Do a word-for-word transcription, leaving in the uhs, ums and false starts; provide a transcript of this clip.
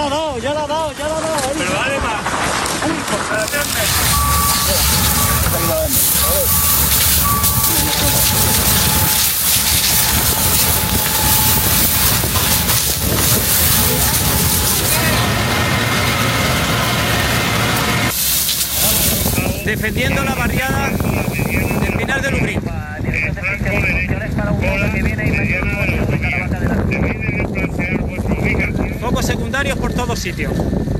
la ha dado, ya la ha dado, ya la ha dado. Pero dale más. Uy, concentraciones. Defendiendo la barriada del Pinar de Lubric. Focos secundarios por todos sitios.